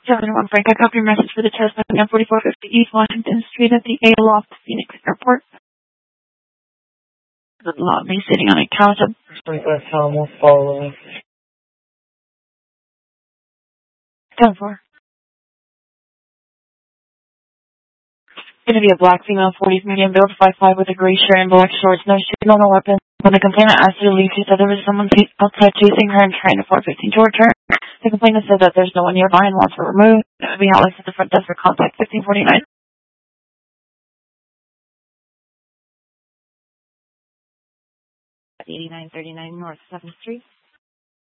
7-1 Frank, I copy your message for the trespassing on 4450 East Washington Street at the A Loft, Phoenix Airport. The lobby sitting on a couch. Request Helm will follow. 10-4. Going to be a black female, 40s, medium build, 5'5" with a gray shirt and black shorts, no shoes, no weapon. When the complainant asked her to leave, she said there was someone outside chasing her and trying to 415 to return. The complainant said that there's no one nearby and wants her removed. It would be outlets at the front desk for contact 1549. 8939 North 7th Street.